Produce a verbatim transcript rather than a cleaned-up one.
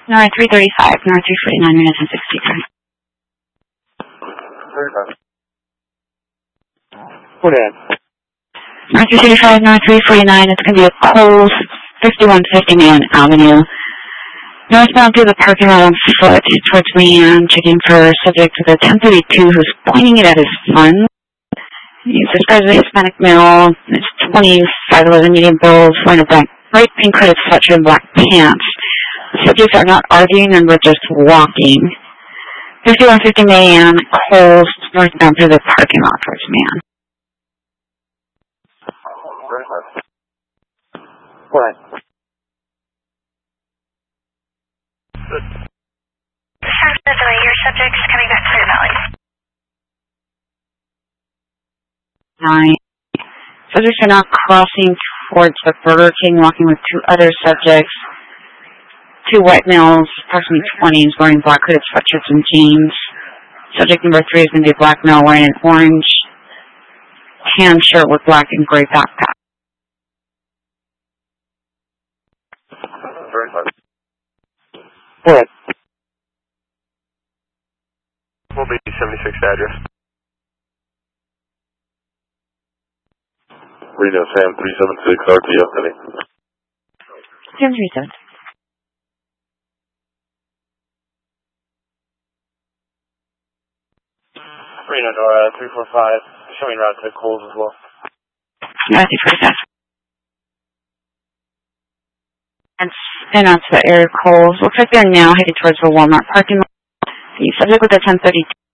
North three thirty-five, North three forty-nine, minutes and sixty-three. thirty-five. What at? North three thirty-five, North three forty-nine, it's going to be a Coles, fifty-one fifty Main Avenue. Northbound through the parking lot on foot towards Leanne, checking for subject to the ten thirty-two who's pointing it at his son. He's described as a Hispanic male. It's twenty-five eleven medium bills, wearing a black, bright pink hooded sweatshirt and black pants. The subjects are not arguing and we're just walking. fifty-one fifty Main, Coles, northbound through the parking lot towards Leanne. What? Your subject's coming back to Clear Valley. Nine. Subjects are now crossing towards the Burger King, walking with two other subjects. Two white males, approximately twenties, wearing black hooded sweatshirts and jeans. Subject number three is going to be a black male wearing an orange tan shirt with black and gray backpack. What? Will be seventy-six address. Reno Sam three seven six R T F, any? Sam three seven. Reno Nora three four five, showing route to Coles as well. No, three four five. And spin out to the area Coles. Looks like they're now headed towards the Walmart parking lot. The subject with the ten thirty-two